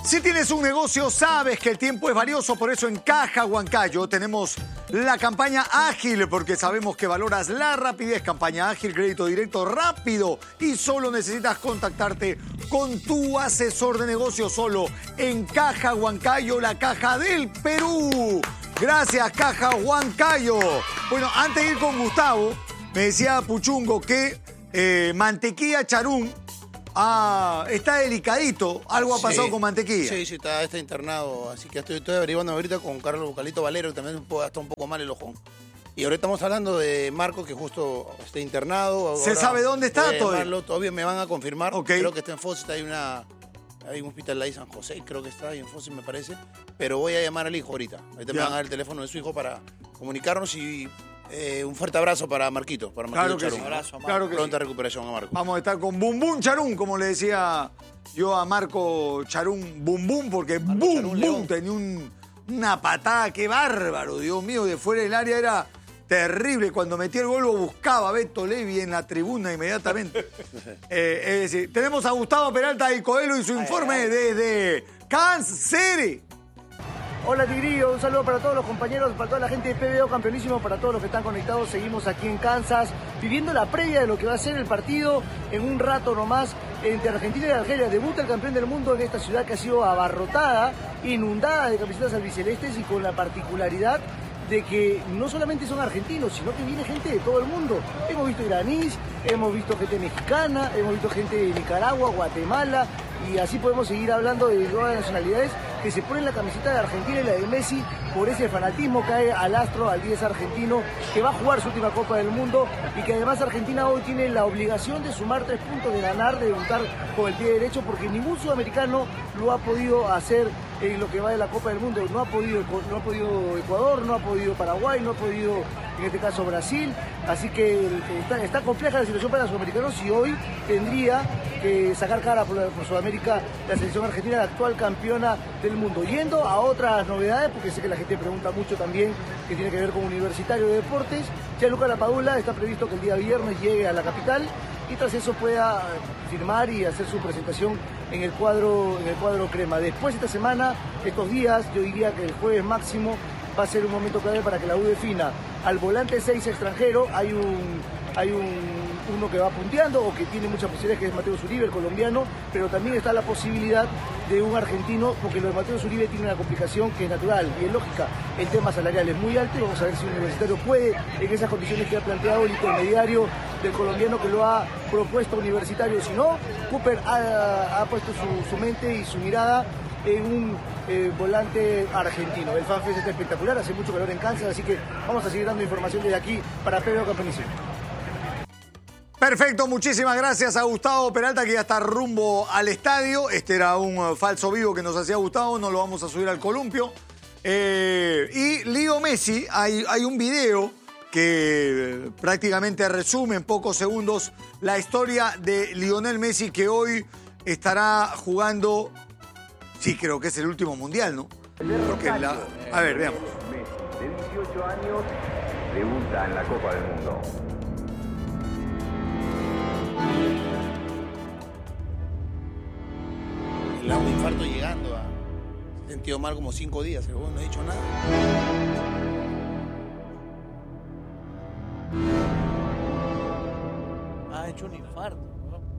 Si tienes un negocio, sabes que el tiempo es valioso, por eso en Caja Huancayo tenemos la campaña ágil, porque sabemos que valoras la rapidez. Campaña ágil, crédito directo rápido y solo necesitas contactarte con tu asesor de negocio solo en Caja Huancayo, la caja del Perú. Gracias, Caja Huancayo. Bueno, antes de ir con Gustavo, me decía Puchungo que mantequilla Charún está delicadito. Algo ha pasado con mantequilla. Sí, está internado. Así que estoy averiguando ahorita con Carlos Calito Valero, que también está un poco mal el ojón. Y ahorita estamos hablando de Marco, que justo está internado. ¿Se sabe dónde está todavía? Todavía me van a confirmar. Okay. Creo que está en Fósil, hay un hospital ahí, San José, creo que está ahí en Fósil, me parece. Pero voy a llamar al hijo ahorita. Ahorita me van a dar el teléfono de su hijo para comunicarnos y... un fuerte abrazo para Marquito. Claro que Charún. sí. Abrazo, Claro que pronta sí. recuperación a Marco. Vamos a estar con Bum Bum Charún, como le decía yo a Marco Charún, Bum Bum, porque Bum Bum tenía una patada, qué bárbaro, Dios mío, de fuera del área era terrible. Cuando metía el gol lo buscaba a Beto Levi en la tribuna inmediatamente. Es decir, tenemos a Gustavo Peralta y Coelho y su informe desde Kansas City. Hola Tigrillo, un saludo para todos los compañeros, para toda la gente de PBO Campeonísimo, para todos los que están conectados. Seguimos aquí en Kansas, viviendo la previa de lo que va a ser el partido en un rato nomás entre Argentina y Argelia. Debuta el campeón del mundo en esta ciudad que ha sido abarrotada, inundada de camisetas albicelestes y con la particularidad de que no solamente son argentinos, sino que viene gente de todo el mundo. Hemos visto iraníes, hemos visto gente mexicana, hemos visto gente de Nicaragua, Guatemala, y así podemos seguir hablando de todas las nacionalidades que se ponen la camiseta de Argentina y la de Messi por ese fanatismo que hay al astro, al 10 argentino, que va a jugar su última Copa del Mundo y que además Argentina hoy tiene la obligación de sumar 3 puntos, de ganar, de debutar con el pie derecho, porque ningún sudamericano lo ha podido hacer en lo que va de la Copa del Mundo. No ha podido Ecuador, no ha podido Paraguay, no ha podido, en este caso, Brasil. Así que está compleja la situación para los sudamericanos y hoy tendría que sacar cara por Sudamérica la selección argentina, la actual campeona del mundo. Yendo a otras novedades, porque sé que la gente pregunta mucho también, que tiene que ver con Universitario de Deportes. Gianluca Lapadula está previsto que el día viernes llegue a la capital y tras eso pueda firmar y hacer su presentación en el cuadro crema. Después esta semana, estos días, yo diría que el jueves máximo va a ser un momento clave para que la U defina al volante 6 extranjero. Hay uno que va punteando o que tiene muchas posibilidades, que es Mateo Zuribe, el colombiano, pero también está la posibilidad de un argentino, porque lo de Mateo Zuribe tiene una complicación que es natural y es lógica. El tema salarial es muy alto y vamos a ver si Universitario puede, en esas condiciones que ha planteado el intermediario del colombiano que lo ha propuesto Universitario. Si no, Cooper ha puesto su mente y su mirada en un volante argentino. El FanFest está espectacular, hace mucho calor en Kansas, así que vamos a seguir dando información desde aquí para PBO Campeonísimo. Perfecto, muchísimas gracias a Gustavo Peralta, que ya está rumbo al estadio. Este era un falso vivo que nos hacía Gustavo, no lo vamos a subir al columpio. Y Leo Messi, hay un video que prácticamente resume en pocos segundos la historia de Lionel Messi, que hoy estará jugando, sí, creo que es el último mundial, ¿no? A ver, veamos. Messi, de 18 años, debuta en la Copa del Mundo. Le da un infarto llegando. Se ha sentido mal como 5 días, el no ha dicho nada. Ha hecho un infarto, ¿no?